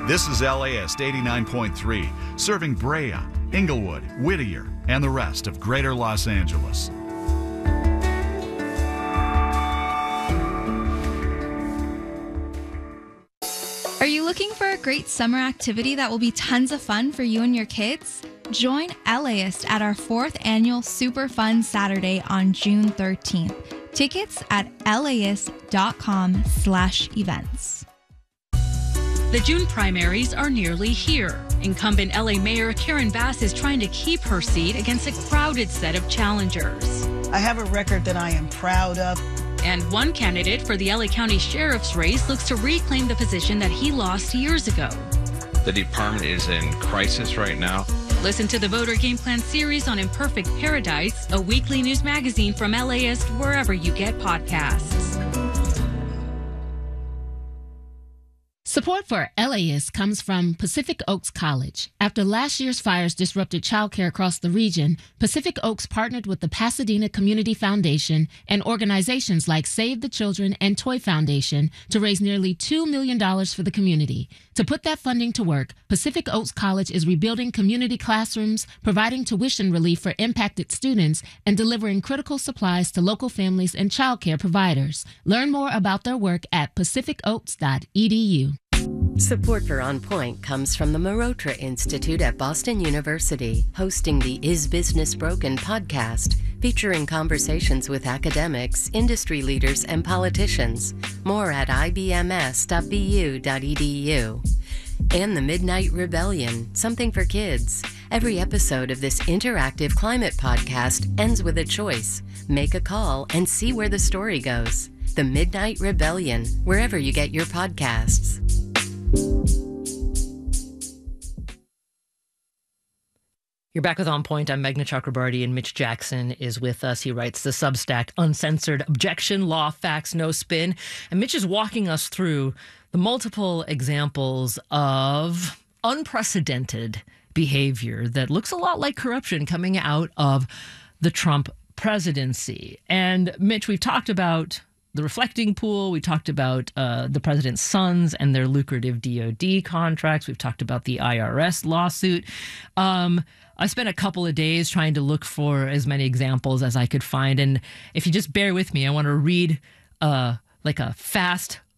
This is LAist 89.3, serving Brea, Inglewood, Whittier, and the rest of Greater Los Angeles. Are you looking for a great summer activity that will be tons of fun for you and your kids? Join LAist at our 4th annual Super Fun Saturday on June 13th. Tickets at laist.com/events. The June primaries are nearly here. Incumbent LA Mayor Karen Bass is trying to keep her seat against a crowded set of challengers. I have a record that I am proud of. And one candidate for the LA County Sheriff's race looks to reclaim the position that he lost years ago. The department is in crisis right now. Listen to the Voter Game Plan series on Imperfect Paradise, a weekly news magazine from LAist, wherever you get podcasts. Support for LAist comes from Pacific Oaks College. After last year's fires disrupted childcare across the region, Pacific Oaks partnered with the Pasadena Community Foundation and organizations like Save the Children and Toy Foundation to raise nearly $2 million for the community. To put that funding to work, Pacific Oaks College is rebuilding community classrooms, providing tuition relief for impacted students, and delivering critical supplies to local families and childcare providers. Learn more about their work at pacificoaks.edu. Support for On Point comes from the Marotra Institute at Boston University, hosting the Is Business Broken podcast, featuring conversations with academics, industry leaders, and politicians. More at ibms.bu.edu. And the Midnight Rebellion, something for kids. Every episode of this interactive climate podcast ends with a choice. Make a call and see where the story goes. The Midnight Rebellion, wherever you get your podcasts. You're back with On Point. I'm Meghna Chakrabarty, and Mitch Jackson is with us. He writes the Substack Uncensored Objection, Law, Facts, No Spin. And Mitch is walking us through the multiple examples of unprecedented behavior that looks a lot like corruption coming out of the Trump presidency. And Mitch, we've talked about the reflecting pool. We talked about the president's sons and their lucrative DOD contracts. We've talked about the IRS lawsuit. I spent a couple of days trying to look for as many examples as I could find. And if you just bear with me, I want to read like a fast